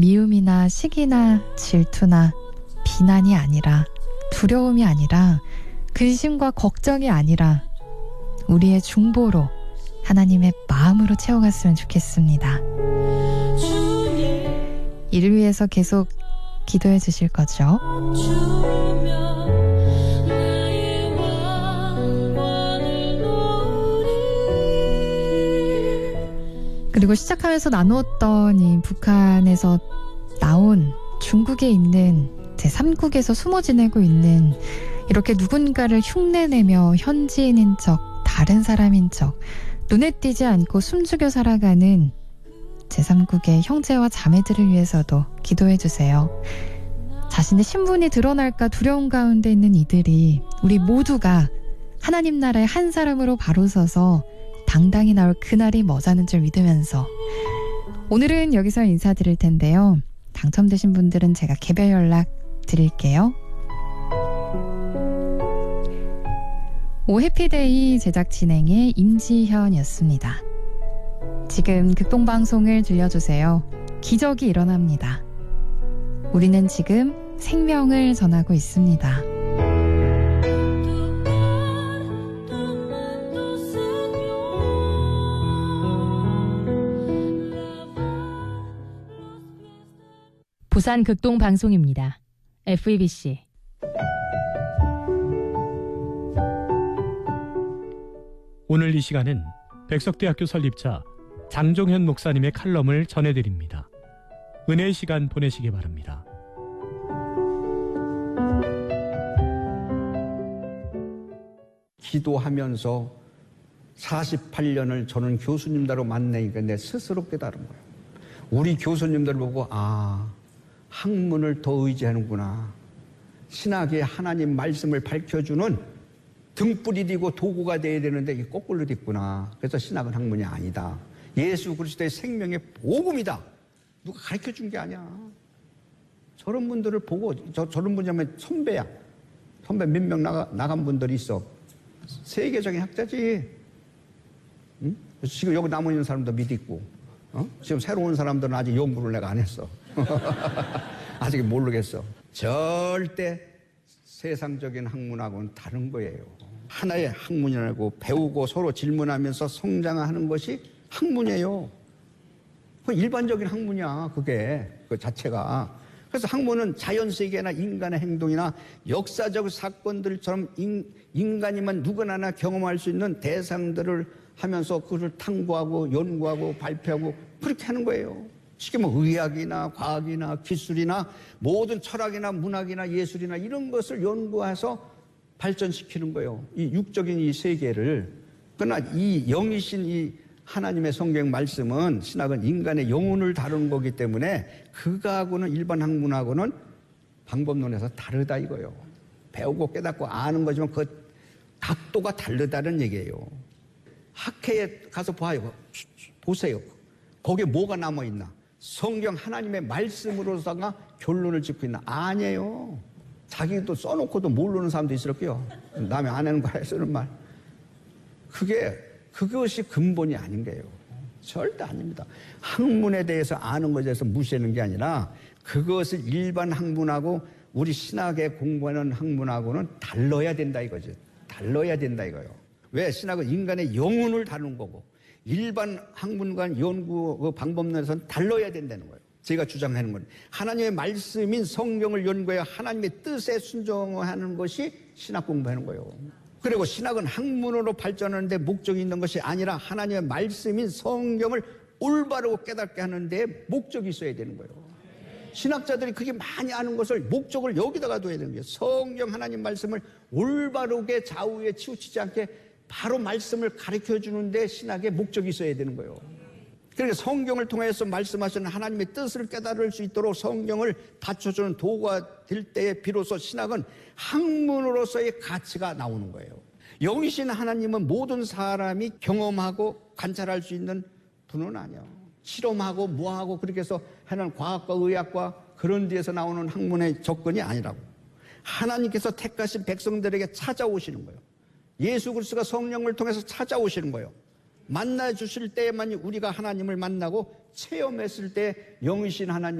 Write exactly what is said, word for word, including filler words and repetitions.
미움이나 시기나 질투나 비난이 아니라, 두려움이 아니라, 근심과 걱정이 아니라 우리의 중보로 하나님의 마음으로 채워갔으면 좋겠습니다. 이를 위해서 계속 기도해 주실 거죠? 그리고 시작하면서 나누었던 이 북한에서 나온 중국에 있는 제삼국에서 숨어 지내고 있는, 이렇게 누군가를 흉내내며 현지인인 척, 다른 사람인 척, 눈에 띄지 않고 숨죽여 살아가는 제삼국의 형제와 자매들을 위해서도 기도해 주세요. 자신의 신분이 드러날까 두려움 가운데 있는 이들이, 우리 모두가 하나님 나라의 한 사람으로 바로 서서 당당히 나올 그날이 머지않은 줄 믿으면서 오늘은 여기서 인사드릴 텐데요. 당첨되신 분들은 제가 개별 연락 드릴게요. 오 해피데이 제작 진행의 임지현이었습니다. 지금 극동방송을 들려주세요. 기적이 일어납니다. 우리는 지금 생명을 전하고 있습니다. 부산 극동방송입니다. 에프이비씨. 오늘 이 시간은 백석대학교 설립자 장종현 목사님의 칼럼을 전해드립니다. 은혜의 시간 보내시기 바랍니다. 기도하면서 사십팔 년을 저는 교수님들로 만나니까 내 스스로 깨달은 거예요. 우리 교수님들 보고, 아, 학문을 더 의지하는구나. 신학의 하나님 말씀을 밝혀주는 등불이 되고 도구가 돼야 되는데 이게 거꾸로 됐구나. 그래서 신학은 학문이 아니다. 예수 그리스도의 생명의 복음이다. 누가 가르쳐준 게 아니야. 저런 분들을 보고, 저, 저런 분이면 선배야. 선배 몇 명 나가, 나간 분들이 있어. 세계적인 학자지. 응? 지금 여기 남아 있는 사람도 밑에 있고, 어? 지금 새로운 사람들은 아직 연구를 내가 안 했어. 아직 모르겠어. 절대 세상적인 학문하고는 다른 거예요. 하나의 학문이라고 배우고 서로 질문하면서 성장하는 것이 학문이에요. 그 일반적인 학문이야, 그게. 그 자체가. 그래서 학문은 자연세계나 인간의 행동이나 역사적 사건들처럼 인, 인간이면 누구나 경험할 수 있는 대상들을 하면서 그걸 탐구하고 연구하고 발표하고 그렇게 하는 거예요. 쉽게 뭐 의학이나 과학이나 기술이나 모든 철학이나 문학이나 예술이나 이런 것을 연구해서 발전시키는 거예요. 이 육적인 이 세계를. 그러나 이 영이신 이 하나님의 성경 말씀은, 신학은 인간의 영혼을 다루는 거기 때문에 그거하고는 일반 학문하고는 방법론에서 다르다 이거예요. 배우고 깨닫고 아는 거지만 그 각도가 다르다는 얘기예요. 학회에 가서 봐요. 보세요. 거기에 뭐가 남아있나? 성경 하나님의 말씀으로다가 결론을 짓고 있나? 아니에요. 자기도 써놓고도 모르는 사람도 있을 거예요. 남의 안 하는 거야 쓰는 말. 그게 그것이 근본이 아닌 거예요. 절대 아닙니다. 학문에 대해서 아는 것에 대해서 무시하는 게 아니라 그것을 일반 학문하고 우리 신학에 공부하는 학문하고는 달라야 된다 이거죠. 달라야 된다 이거예요. 왜? 신학은 인간의 영혼을 다루는 거고 일반 학문과 연구 그 방법론에서는 달라야 된다는 거예요. 제가 주장하는 건 하나님의 말씀인 성경을 연구해야 하나님의 뜻에 순종하는 것이 신학 공부하는 거예요. 그리고 신학은 학문으로 발전하는데 목적이 있는 것이 아니라 하나님의 말씀인 성경을 올바르고 깨닫게 하는데 목적이 있어야 되는 거예요. 신학자들이 그게 많이 아는 것을 목적을 여기다가 둬야 되는 거예요. 성경 하나님 말씀을 올바르게 좌우에 치우치지 않게 바로 말씀을 가르쳐 주는데 신학의 목적이 있어야 되는 거예요. 그러니까 성경을 통해서 말씀하시는 하나님의 뜻을 깨달을 수 있도록 성경을 받쳐주는 도구가 될 때에 비로소 신학은 학문으로서의 가치가 나오는 거예요. 영이신 하나님은 모든 사람이 경험하고 관찰할 수 있는 분은 아니에요. 실험하고 뭐하고 그렇게 해서 하는 과학과 의학과 그런 데에서 나오는 학문의 접근이 아니라고. 하나님께서 택하신 백성들에게 찾아오시는 거예요. 예수 그리스도가 성령을 통해서 찾아오시는 거예요. 만나 주실 때에만 우리가 하나님을 만나고 체험했을 때 영이신 하나님